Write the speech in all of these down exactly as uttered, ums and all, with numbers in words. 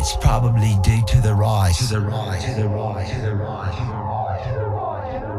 It's probably due to the rise, to the rise, to the rise, to the rise, to the rise, to the rise, to the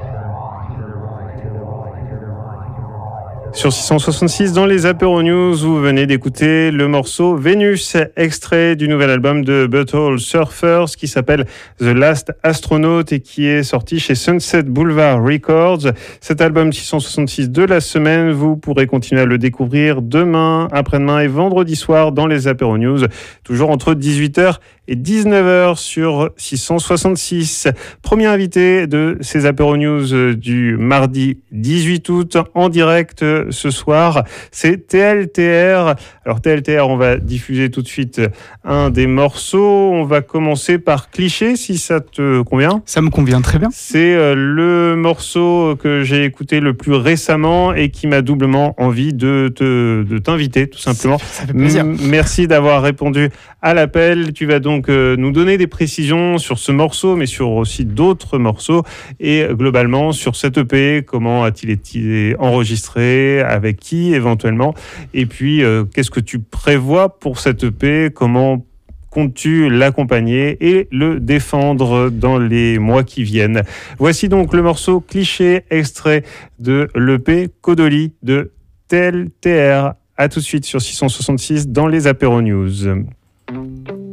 rise. Sur six cent soixante-six, dans les Apéro News, vous venez d'écouter le morceau Vénus, extrait du nouvel album de Butthole Surfers qui s'appelle The Last Astronaut et qui est sorti chez Sunset Boulevard Records. Cet album six cent soixante-six de la semaine, vous pourrez continuer à le découvrir demain, après-demain et vendredi soir dans les Apéro News, toujours entre dix-huit heures et dix-neuf heures sur six cent soixante-six. Premier invité de ces Apéro News du mardi dix-huit août en direct ce soir, c'est T L T R. Alors T L T R, on va diffuser tout de suite un des morceaux. On va commencer par Cliché, si ça te convient. Ça me convient très bien. C'est le morceau que j'ai écouté le plus récemment et qui m'a doublement envie de, te, de t'inviter, tout simplement. Ça, ça fait plaisir. M- merci d'avoir répondu à l'appel. Tu vas donc euh, nous donner des précisions sur ce morceau, mais sur aussi d'autres morceaux et globalement sur cette E P. Comment a-t-il été enregistré, avec qui éventuellement, et puis euh, qu'est-ce que tu prévois pour cette E P, comment comptes-tu l'accompagner et le défendre dans les mois qui viennent. Voici donc le morceau Cliché, extrait de l'E P Codoli de T L T R. À tout de suite sur six cent soixante-six dans les Apéro News.